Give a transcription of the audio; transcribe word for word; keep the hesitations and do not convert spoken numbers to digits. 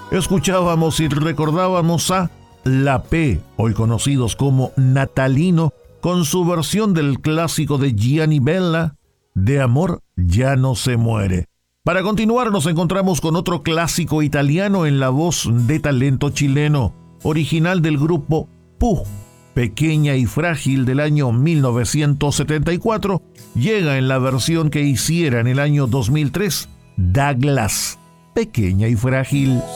Escuchábamos y recordábamos a La P, hoy conocidos como Natalino, con su versión del clásico de Gianni Bella, De amor ya no se muere. Para continuar nos encontramos con otro clásico italiano en la voz de talento chileno, original del grupo Pooh. Pequeña y frágil del año mil novecientos setenta y cuatro, llega en la versión que hiciera en el año dos mil tres Douglas. Pequeña y frágil.